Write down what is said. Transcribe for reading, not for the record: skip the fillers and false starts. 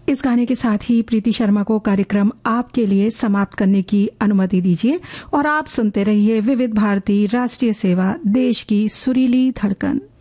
इस गाने के साथ ही प्रीति शर्मा को कार्यक्रम आपके लिए समाप्त करने की अनुमति दीजिए और आप सुनते रहिए विविध भारती राष्ट्रीय सेवा, देश की सुरीली धड़कन।